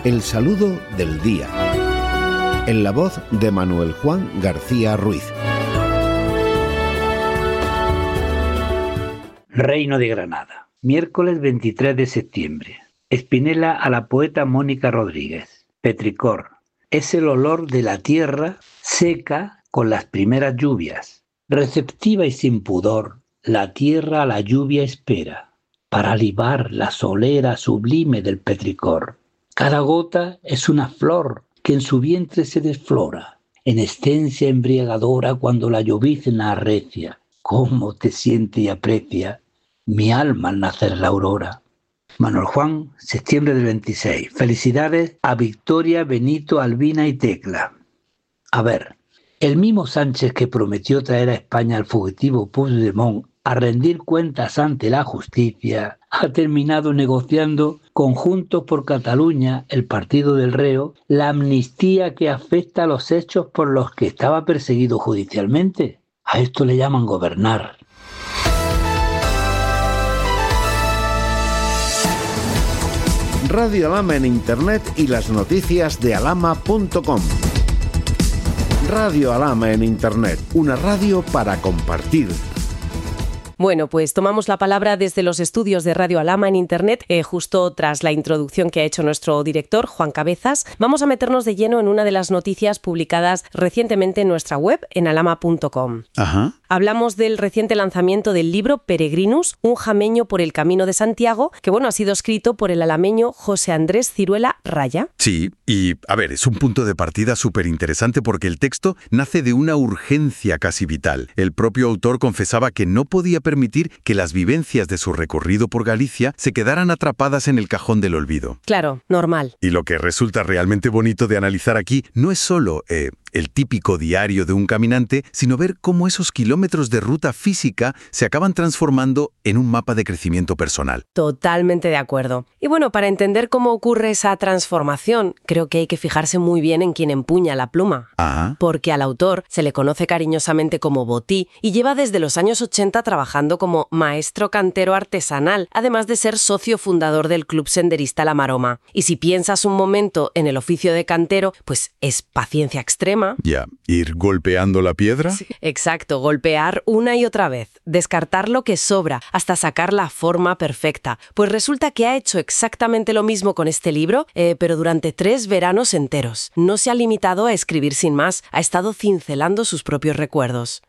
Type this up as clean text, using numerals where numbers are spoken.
El saludo del día. En la voz de Manuel Juan García Ruiz. Reino de Granada. Miércoles 23 de septiembre. Espinela a la poeta Mónica Rodríguez. Petricor. Es el olor de la tierra seca con las primeras lluvias. Receptiva y sin pudor, la tierra a la lluvia espera para libar la solera sublime del petricor. Cada gota es una flor que en su vientre se desflora, en esencia embriagadora cuando la llovizna arrecia. ¿Cómo te siente y aprecia mi alma al nacer la aurora? Manuel Juan, septiembre del 26. Felicidades a Victoria, Benito, Albina y Tecla. A ver, el mismo Sánchez que prometió traer a España al fugitivo Puigdemont a rendir cuentas ante la justicia, ha terminado negociando con Juntos por Cataluña, el partido del reo, la amnistía que afecta a los hechos por los que estaba perseguido judicialmente. A esto le llaman gobernar. Radio Alhama en Internet y las noticias de alhama.com. Radio Alhama en Internet, una radio para compartir. Bueno, pues tomamos la palabra desde los estudios de Radio Alhama en Internet, justo tras la introducción que ha hecho nuestro director, Juan Cabezas. Vamos a meternos de lleno en una de las noticias publicadas recientemente en nuestra web, en alhama.com. Ajá. Hablamos del reciente lanzamiento del libro Peregrinus, un jameño por el Camino de Santiago, que ha sido escrito por el alameño José Andrés Ciruela Raya. Sí, y a ver, es un punto de partida súper interesante porque el texto nace de una urgencia casi vital. El propio autor confesaba que no podía permitir que las vivencias de su recorrido por Galicia se quedaran atrapadas en el cajón del olvido. Claro, normal. Y lo que resulta realmente bonito de analizar aquí no es solo el típico diario de un caminante, sino ver cómo esos kilómetros de ruta física se acaban transformando en un mapa de crecimiento personal. Totalmente de acuerdo. Y para entender cómo ocurre esa transformación, creo que hay que fijarse muy bien en quién empuña la pluma. Ah. Porque al autor se le conoce cariñosamente como Botí y lleva desde los años 80 trabajando como maestro cantero artesanal, además de ser socio fundador del Club Senderista La Maroma. Y si piensas un momento en el oficio de cantero, pues es paciencia extrema. Ya, ir golpeando la piedra. Sí, exacto, golpear una y otra vez, descartar lo que sobra hasta sacar la forma perfecta. Pues resulta que ha hecho exactamente lo mismo con este libro, pero durante 3 veranos enteros. No se ha limitado a escribir sin más, ha estado cincelando sus propios recuerdos.